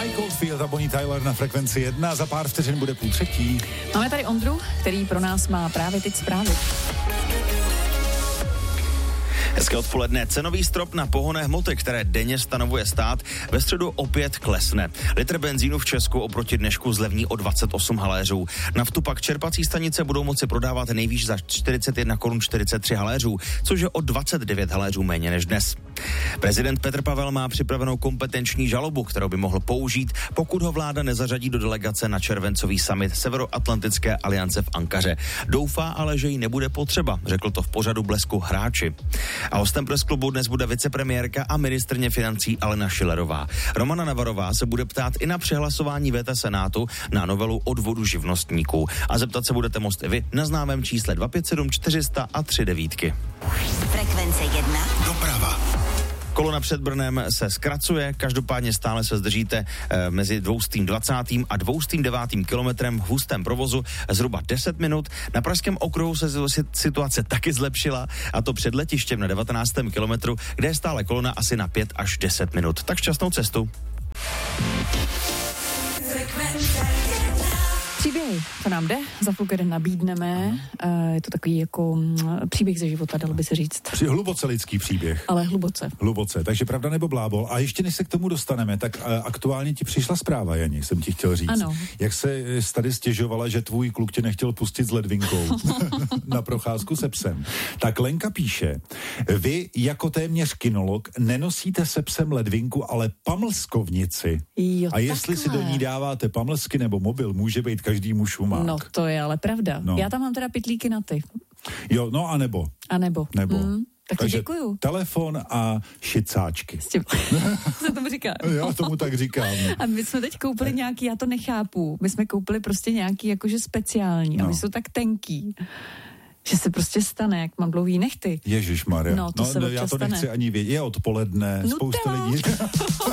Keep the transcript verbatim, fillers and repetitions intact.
Mike Oldfield a Bonnie Tyler na frekvenci jedna. Za pár vteřin bude půl třetí. Máme tady Ondru, který pro nás má právě teď zprávy. Hezké odpoledne. Cenový strop na pohonné hmoty, které denně stanovuje stát, ve středu opět klesne. Litr benzínu v Česku oproti dnešku zlevní o dvacet osm haléřů. Naftu pak čerpací stanice budou moci prodávat nejvýš za čtyřicet jedna korun čtyřicet tři haléřů, což je o dvacet devět haléřů méně než dnes. Prezident Petr Pavel má připravenou kompetenční žalobu, kterou by mohl použít, pokud ho vláda nezařadí do delegace na červencový summit Severoatlantické aliance v Ankaře. Doufá ale, že jí nebude potřeba, řekl to v pořadu Blesku Hráči. A hostem Press Klubu dnes bude vicepremiérka a ministryně financí Alena Schillerová. Romana Navarová se bude ptát i na přehlasování veta Senátu na novelu odvodu živnostníků. A zeptat se budete moct i vy na známém čísle dva pět sedm čtyři sta a tři devítky. Frekvence jedna. Doprava. Kolona před Brnem se zkracuje, každopádně stále se zdržíte e, mezi dvoustým dvacátým a dvoustým devátým kilometrem v hustém provozu zhruba deset minut. Na pražském okruhu se situace taky zlepšila, a to před letištěm na devatenáctém kilometru, kde je stále kolona asi na pět až deset minut. Tak šťastnou cestu. Příběhy, to nám jde, za chvilku jeden nabídneme, uh, je to takový jako mm, příběh ze života, dalo by se říct. Při hluboce lidský příběh. Ale hluboce. Hluboce, takže pravda nebo blábol. A ještě než se k tomu dostaneme, tak uh, aktuálně ti přišla zpráva, Jani, jsem ti chtěl říct. Ano. Jak se tady stěžovala, že tvůj kluk tě nechtěl pustit s ledvinkou na procházku se psem. Tak Lenka píše, vy jako téměř kinolog nenosíte se psem ledvinku, ale pamlskovnici. Jo, a jestli takhle. si do ní dáváte pamlsky nebo mobil, může být každý šumák. No to je ale pravda. No. Já tam mám teda pytlíky na ty. Jo, no a nebo. A nebo. Nebo. Mm, tak Takže děkuju. telefon a šicáčky. S tím, co tomu říká. Já tomu tak říkám. A my jsme teď koupili nějaký, já to nechápu, my jsme koupili prostě nějaký jakože speciální No. a my jsou tak tenký, že se prostě stane, jak mám dlouhý nechty. Ježišmarja. No, to se no občas já to stane. nechci ani vědět. Je odpoledne, Nutella. spousta lidí.